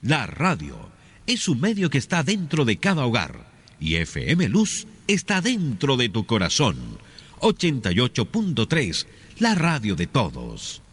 La radio es un medio que está dentro de cada hogar y FM Luz está dentro de tu corazón. 88.3, la radio de todos.